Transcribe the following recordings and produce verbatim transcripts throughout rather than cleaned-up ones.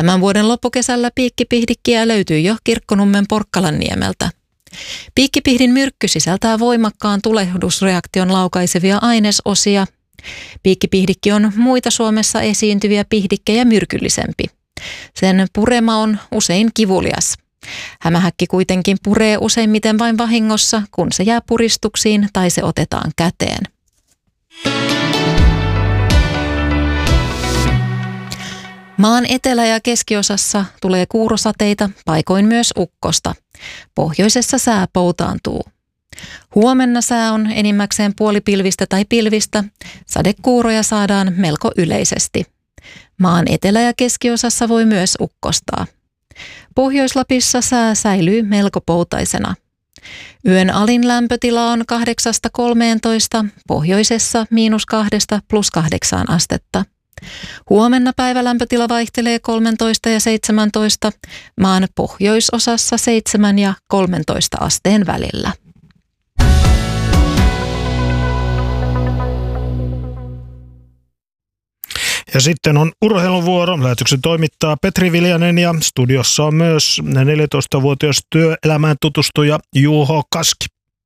Tämän vuoden loppukesällä piikkipihdikkiä löytyy jo Kirkkonummen Porkkalanniemeltä. Piikkipihdin myrkky sisältää voimakkaan tulehdusreaktion laukaisevia ainesosia. Piikkipihdikki on muita Suomessa esiintyviä pihdikkejä myrkyllisempi. Sen purema on usein kivulias. Hämähäkki kuitenkin puree useimmiten vain vahingossa, kun se jää puristuksiin tai se otetaan käteen. Maan etelä- ja keskiosassa tulee kuurosateita, paikoin myös ukkosta. Pohjoisessa sää poutaantuu. Huomenna sää on enimmäkseen puolipilvistä tai pilvistä. Sadekuuroja saadaan melko yleisesti. Maan etelä- ja keskiosassa voi myös ukkostaa. Pohjois-Lapissa sää säilyy melko poutaisena. Yön alin lämpötila on kahdeksasta kolmeentoista, pohjoisessa miinus kahdesta plus kahdeksaan astetta. Huomenna päivälämpötila vaihtelee kolmetoista ja seitsemäntoista, maan pohjoisosassa seitsemän ja kolmentoista asteen välillä. Ja sitten on urheiluvuoro. Lähetyksen toimittaa Petri Viljanen ja studiossa on myös neljätoistavuotias työelämään tutustuja Juho Kaski.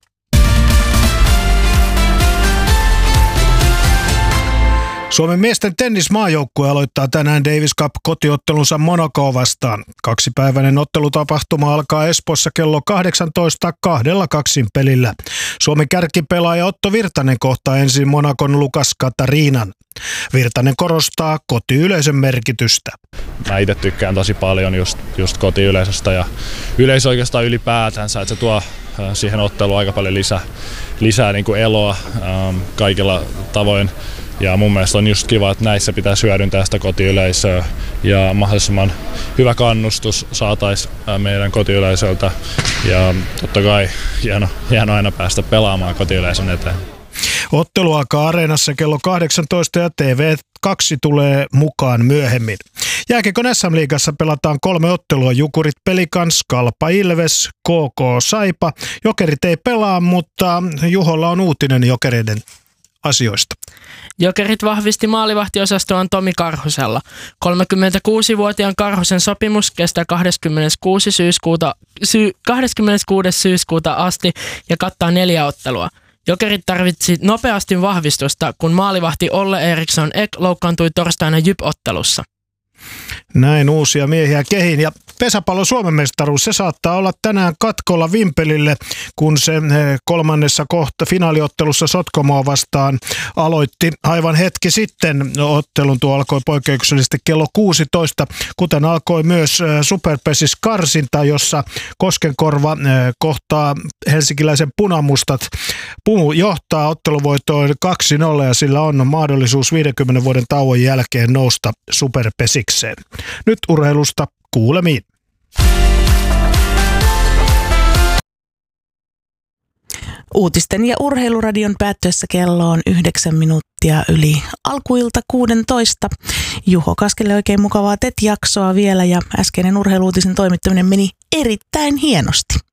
Suomen miesten tennismaajoukkue aloittaa tänään Davis Cup-kotiottelunsa Monacoa vastaan. Kaksipäiväinen ottelutapahtuma alkaa Espoossa kello kahdeksantoista kahdella kaksin pelillä. Suomen kärkipelaaja Otto Virtanen kohtaa ensin Monacon Lukas Katariinan. Virtanen korostaa kotiyleisön merkitystä. Mä itse tykkään tosi paljon just, just kotiyleisöstä ja yleisö oikeastaan ylipäätänsä, että se tuo siihen otteluun aika paljon lisää, lisää niin kuin eloa ähm, kaikilla tavoin. Ja mun mielestä on just kiva, että näissä pitäisi hyödyntää sitä kotiyleisöä ja mahdollisimman hyvä kannustus saataisiin meidän kotiyleisöltä. Ja totta kai hieno, hieno aina päästä pelaamaan kotiyleisön eteen. Ottelu alkaa Areenassa kello kahdeksantoista ja T V kaksi tulee mukaan myöhemmin. Jääkiekon S M-liigassa pelataan kolme ottelua. Jukurit Pelikans, Kalpa Ilves, K K Saipa. Jokerit ei pelaa, mutta Juholla on uutinen Jokereiden asioista. Jokerit vahvisti maalivahtiosastoaan Tomi Karhusella. kolmekymmentäkuusivuotiaan Karhusen sopimus kestää kahdeskymmeneskuudes syyskuuta, sy, kahdeskymmeneskuudes syyskuuta asti ja kattaa neljä ottelua. Jokerit tarvitsi nopeasti vahvistusta, kun maalivahti Olle Eriksson Ek loukkaantui torstaina J Y P-ottelussa. Näin uusia miehiä kehiin. Ja pesäpallon Suomen mestaruus, se saattaa olla tänään katkolla Vimpelille, kun se kolmannessa kohta finaaliottelussa Sotkamoa vastaan aloitti aivan hetki sitten. Ottelun tuo alkoi poikkeuksellisesti kello kuusitoista, kuten alkoi myös Superpesis karsinta, jossa Koskenkorva kohtaa helsinkiläisen punamustat. Pumu johtaa otteluvoittoon kaksi nolla ja sillä on mahdollisuus viidenkymmenen vuoden tauon jälkeen nousta Superpesikseen. Nyt urheilusta kuulemiin. Uutisten ja urheiluradion päättyessä kello on yhdeksän minuuttia yli alkuilta kuudentoista. Juho Kaskelle oikein mukavaa T E T-jaksoa vielä ja äskeinen urheiluutisen toimittaminen meni erittäin hienosti.